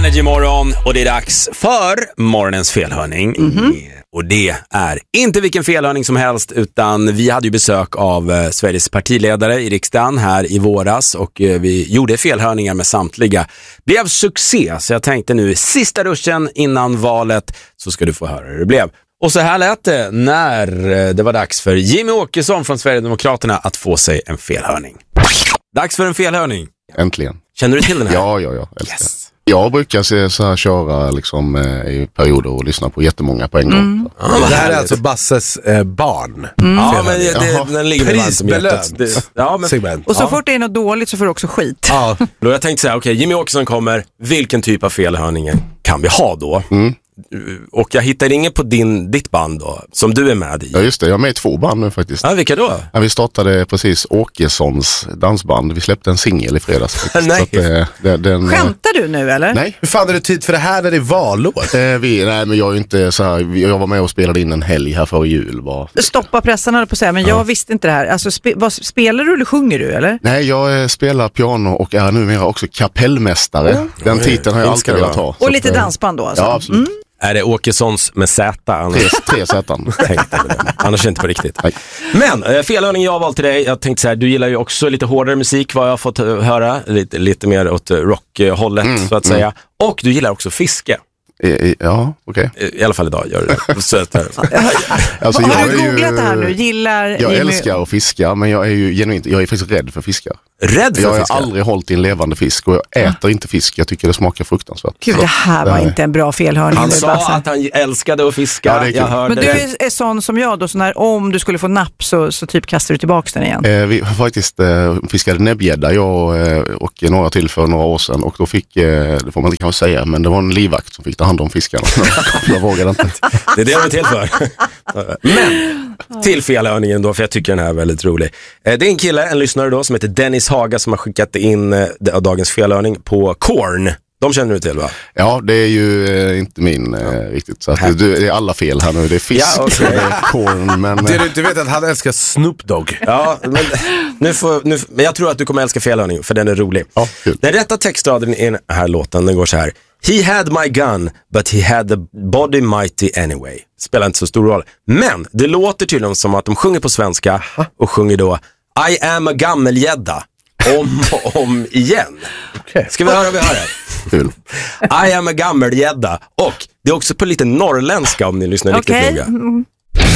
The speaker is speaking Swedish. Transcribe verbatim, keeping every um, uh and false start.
Energy morgon och det är dags för morgonens felhörning. Mm-hmm. Och det är inte vilken felhörning som helst, utan vi hade ju besök av eh, Sveriges partiledare i riksdagen här i våras och eh, vi gjorde felhörningar med samtliga. Blev succé, så jag tänkte nu sista ruschen innan valet så ska du få höra hur det blev. Och så här lät det när det var dags för Jimmy Åkesson från Sverigedemokraterna att få sig en felhörning. Dags för en felhörning. Äntligen. Känner du till den här? Ja, ja, ja. Yes. Jag brukar se, så här, köra liksom, eh, i perioder och lyssna på jättemånga på en gång. Mm. Ja, det här är alltså Basses eh, barn. Mm. Ja, men det, det, den ligger mig varmt som hjärtat. Ja, men, och så ja. fort det är något dåligt så får du också skit. Ja, då jag tänkte säga, okej, okay, Jimmy Åkesson kommer. Vilken typ av felhörningen kan vi ha då? Mm. Och jag hittar ingen på din, ditt band då, som du är med i. Ja just det, jag är med i två band nu faktiskt. Ja, vilka då? Ja, vi startade precis Åkessons dansband. Vi släppte en singel i fredags. Nej. Så att, eh, det, den, Skämtar du nu eller? Nej. Hur fan är det tid för det här när det är valår? Eh, vi, nej men jag är inte så här, jag var med och spelade in en helg här före jul bara. Stoppa pressen höll på att säga, men jag visste inte det här. Alltså, spe, vad, spelar du eller sjunger du eller? Nej, jag eh, spelar piano och är numera också kapellmästare. Mm. Den titeln har jag alltid velat ha. Och lite dansband då alltså? Ja, absolut. Mm. Är det Åkessons med Z? Tre, tre sätan. Annars inte på riktigt. Nej. Men, äh, felhörning jag har valt till dig. Jag tänkte så här, du gillar ju också lite hårdare musik, vad jag har fått höra. Lite, lite mer åt rockhållet, mm, så att säga. Mm. Och du gillar också fiske. I, ja, okej. Okay. I alla fall idag gör du det. Så att, alltså, har jag du googlat ju, det här nu? Gillar jag Jimmy... älskar att fiska, men jag är ju genuint, jag är faktiskt rädd för fiskar. Rädd för jag fiskar? Jag har aldrig hållit i en levande fisk och jag äter mm. inte fisk. Jag tycker det smakar fruktansvärt. Gud, det här var inte en bra felhörning. Han sa att han älskade att fiska. Ja, jag hörde. Men du är, är sån som jag då, så när, om du skulle få napp så, så typ kastar du tillbaka den igen. Eh, vi faktiskt eh, fiskade näbbgädda, jag eh, och några till för några år sedan. Och då fick, eh, det får man inte kanske säga, men det var en livvakt som fick ta hand om fiskarna. Jag vågade inte. Det är det jag är till för. Men till felhörningen då, för jag tycker den här är väldigt rolig. Det är en kille, en lyssnare då, som heter Dennis Haga som har skickat in dagens felhörning på Korn. De känner du till, va? Ja, det är ju eh, inte min eh, riktigt. Så att det, det är alla fel här nu. Det är fisk, ja, okay. Det är Korn, men... Det, du, du vet att han älskar Snoop Dogg. Ja, men, nu får, nu, men jag tror att du kommer älska felhörning, för den är rolig. Ja, kul. Den rätta textraden i den här låten, den går så här. He had my gun, but he had the body mighty anyway. Spelar inte så stor roll. Men det låter tydligen som att de sjunger på svenska och sjunger då I am a gammelgädda. Om och om igen. Okay. Ska vi höra vad vi hör här? Kul. I am a gammelgädda. Och det är också på lite norrländska om ni lyssnar okay. riktigt noga.